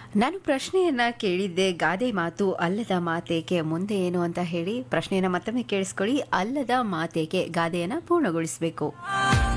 ನಾನು ಪ್ರಶ್ನೆಯನ್ನ ಕೇಳಿದ್ದೆ, ಗಾದೆ ಮಾತು ಅಲ್ಲದ ಮಾತೇಕೆ ಮುಂದೆ ಏನು ಅಂತ ಹೇಳಿ. ಪ್ರಶ್ನೆಯನ್ನ ಮತ್ತೊಮ್ಮೆ ಕೇಳಿಸ್ಕೊಳ್ಳಿ. ಅಲ್ಲದ ಮಾತೇಕೆ ಗಾದೆಯನ್ನ ಪೂರ್ಣಗೊಳಿಸಬೇಕು.